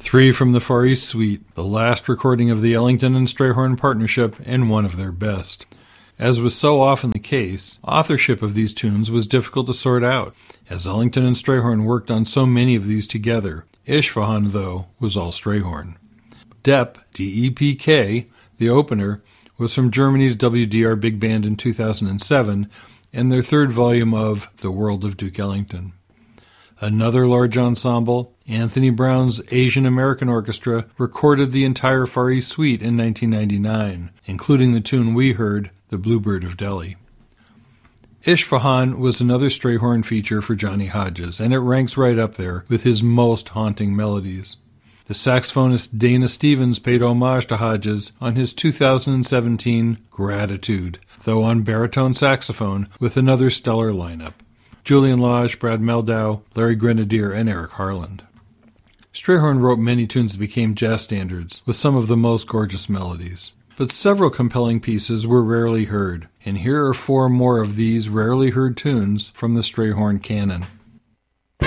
3 from the Far East Suite, the last recording of the Ellington and Strayhorn partnership and one of their best. As was so often the case, authorship of these tunes was difficult to sort out, as Ellington and Strayhorn worked on so many of these together. Isfahan, though, was all Strayhorn. Depp, D-E-P-K, the opener, was from Germany's WDR Big Band in 2007, and their third volume of The World of Duke Ellington. Another large ensemble, Anthony Brown's Asian American Orchestra, recorded the entire Far East Suite in 1999, including the tune we heard, The Bluebird of Delhi. Isfahan was another Strayhorn feature for Johnny Hodges, and it ranks right up there with his most haunting melodies. The saxophonist Dana Stevens paid homage to Hodges on his 2017 Gratitude, though on baritone saxophone with another stellar lineup: Julian Lage, Brad Meldau, Larry Grenadier, and Eric Harland. Strayhorn wrote many tunes that became jazz standards, with some of the most gorgeous melodies. But several compelling pieces were rarely heard, and here are 4 more of these rarely heard tunes from the Strayhorn canon.